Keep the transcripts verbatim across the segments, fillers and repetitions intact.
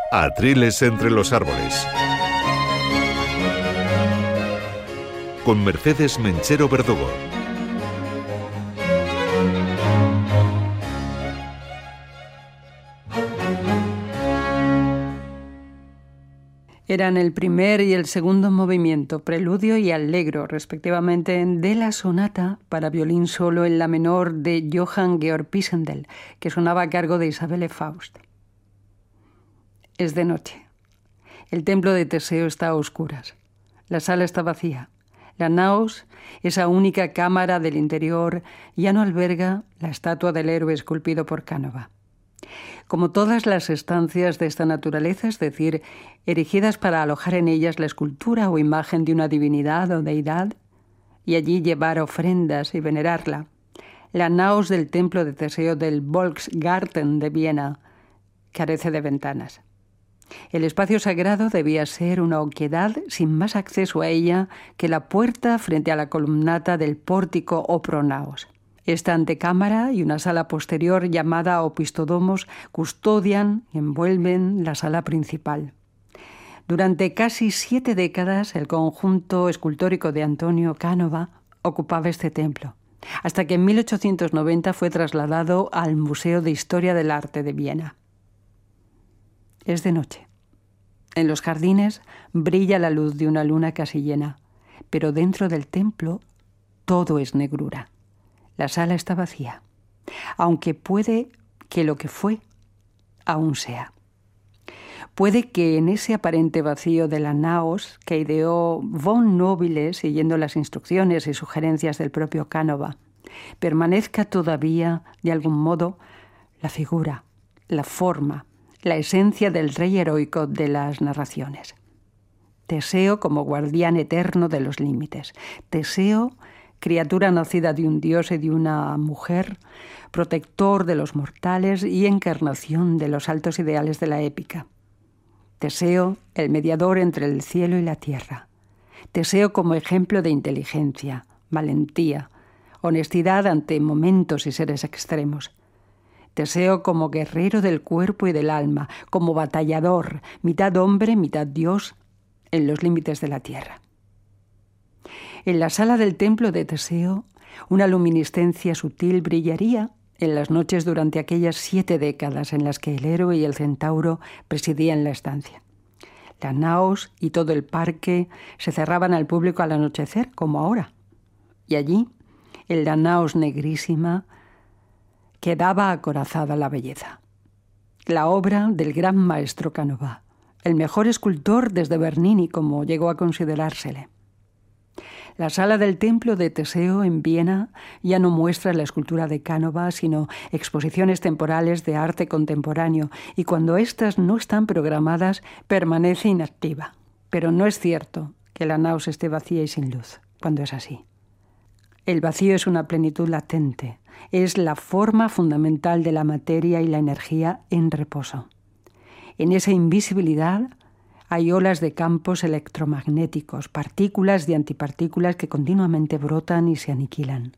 Atriles entre los árboles. Con Mercedes Menchero Verdugo. Eran el primer y el segundo movimiento, preludio y allegro, respectivamente, de la sonata para violín solo en la menor de Johann Georg Pisendel, que sonaba a cargo de Isabelle Faust. Es de noche. El templo de Teseo está a oscuras. La sala está vacía. La naos, esa única cámara del interior, ya no alberga la estatua del héroe esculpido por Canova. Como todas las estancias de esta naturaleza, es decir, erigidas para alojar en ellas la escultura o imagen de una divinidad o deidad, y allí llevar ofrendas y venerarla, la naos del templo de Teseo del Volksgarten de Viena carece de ventanas. El espacio sagrado debía ser una oquedad sin más acceso a ella que la puerta frente a la columnata del pórtico o pronaos. Esta antecámara y una sala posterior llamada opistodomos custodian y envuelven la sala principal. Durante casi siete décadas el conjunto escultórico de Antonio Canova ocupaba este templo, hasta que en mil ochocientos noventa fue trasladado al Museo de Historia del Arte de Viena. Es de noche. En los jardines brilla la luz de una luna casi llena, pero dentro del templo todo es negrura. La sala está vacía, aunque puede que lo que fue aún sea. Puede que en ese aparente vacío de la naos que ideó von Nobile, siguiendo las instrucciones y sugerencias del propio Canova, permanezca todavía, de algún modo, la figura, la forma, la esencia del rey heroico de las narraciones. Teseo como guardián eterno de los límites. Teseo, criatura nacida de un dios y de una mujer, protector de los mortales y encarnación de los altos ideales de la épica. Teseo, el mediador entre el cielo y la tierra. Teseo como ejemplo de inteligencia, valentía, honestidad ante momentos y seres extremos. Teseo como guerrero del cuerpo y del alma, como batallador, mitad hombre, mitad dios, en los límites de la tierra. En la sala del templo de Teseo, una luminiscencia sutil brillaría en las noches durante aquellas siete décadas en las que el héroe y el centauro presidían la estancia. La naos y todo el parque se cerraban al público al anochecer, como ahora. Y allí, en la naos negrísima, quedaba acorazada la belleza. La obra del gran maestro Canova, el mejor escultor desde Bernini, como llegó a considerársele. La sala del templo de Teseo en Viena ya no muestra la escultura de Canova, sino exposiciones temporales de arte contemporáneo, y cuando éstas no están programadas, permanece inactiva. Pero no es cierto que la naos esté vacía y sin luz, cuando es así. El vacío es una plenitud latente, es la forma fundamental de la materia y la energía en reposo. En esa invisibilidad hay olas de campos electromagnéticos, partículas y antipartículas que continuamente brotan y se aniquilan.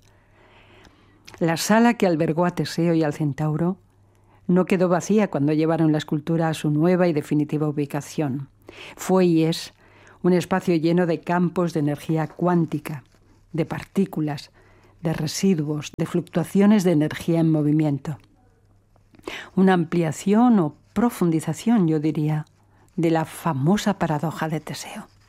La sala que albergó a Teseo y al centauro no quedó vacía cuando llevaron la escultura a su nueva y definitiva ubicación. Fue y es un espacio lleno de campos de energía cuántica, de partículas, de residuos, de fluctuaciones de energía en movimiento. Una ampliación o profundización, yo diría, de la famosa paradoja de Teseo.